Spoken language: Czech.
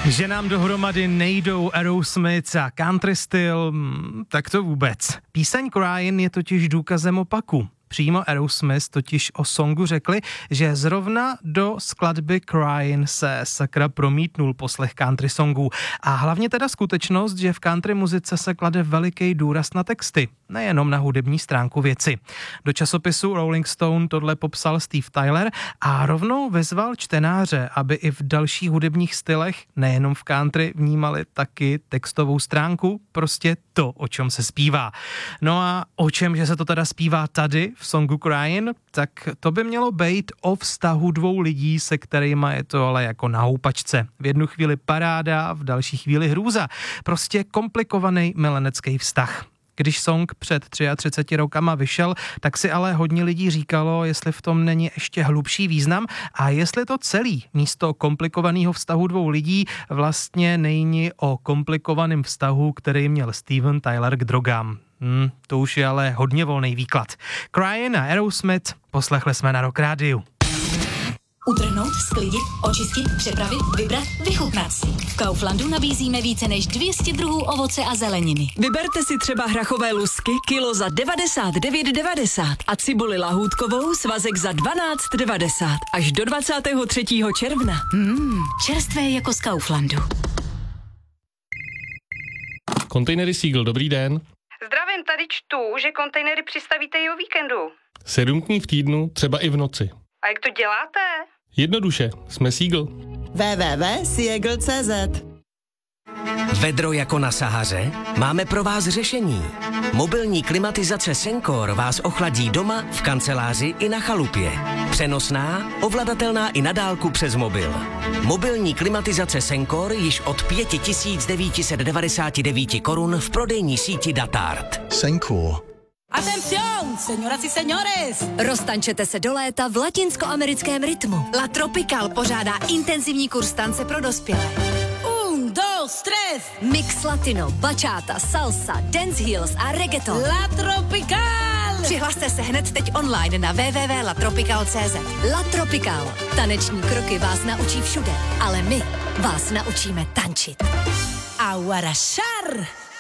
Že nám dohromady nejdou Aerosmith a country styl, tak to vůbec. Píseň Crying je totiž důkazem opaku. Přímo Aerosmith totiž o songu řekli, že zrovna do skladby Crying se sakra promítnul poslech country songů. A hlavně teda skutečnost, že v country muzice se klade veliký důraz na texty, nejenom na hudební stránku věci. Do časopisu Rolling Stone tohle popsal Steve Tyler a rovnou vyzval čtenáře, aby i v dalších hudebních stylech, nejenom v country, vnímali taky textovou stránku, prostě to, o čem se zpívá. No a o čem, že se to teda zpívá tady v songu Crying, tak to by mělo být o vztahu dvou lidí, se kterýma je to ale jako na houpačce. V jednu chvíli paráda, v další chvíli hrůza. Prostě komplikovaný milenecký vztah. Když song před 33 rokama vyšel, tak si ale hodně lidí říkalo, jestli v tom není ještě hlubší význam a jestli to celý místo komplikovaného vztahu dvou lidí vlastně není o komplikovaném vztahu, který měl Steven Tyler k drogám. To už je ale hodně volný výklad. Crying a Aerosmith poslechli jsme na Rock Rádiu. Utrhnout, sklidit, očistit, přepravit, vybrat, vychutnat si. V Kauflandu nabízíme více než 200 druhů ovoce a zeleniny. Vyberte si třeba hrachové lusky kilo za 99,90 a cibuli lahůdkovou svazek za 12,90 až do 23. června. Čerstvé jako z Kauflandu. Kontejnery Seagull, dobrý den. Zdravím, tady čtu, že kontejnery přistavíte i o víkendu. 7 dní v týdnu, třeba i v noci. A jak to děláte? Jednoduše, jsme Seagull. www.seagull.cz. Vedro jako na Sahaře? Máme pro vás řešení. Mobilní klimatizace Sencor vás ochladí doma, v kanceláři i na chalupě. Přenosná, ovladatelná i na dálku přes mobil. Mobilní klimatizace Sencor již od 5,999 korun v prodejní síti Datart. Sencor. Atención, señoras y señores! Roztančete se do léta v latinskoamerickém rytmu. La Tropical pořádá intenzivní kurz tance pro dospělé. 1, 2, 3. Mix latino, bachata, salsa, dance heels a reggaeton. La Tropical! Přihlaste se hned teď online na www.latropical.cz. La Tropical. Taneční kroky vás naučí všude, ale my vás naučíme tančit. Aguarashar!